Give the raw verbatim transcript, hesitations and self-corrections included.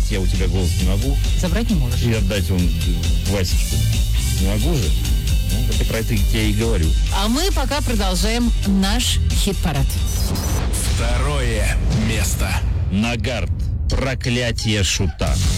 забрать я у тебя голос не могу. Забрать не можешь. И отдать он Васечку. Не могу же. Ну, вот я про это я и говорю. А мы пока продолжаем наш хит-парад. Второе место. Нагарт. Проклятие шута.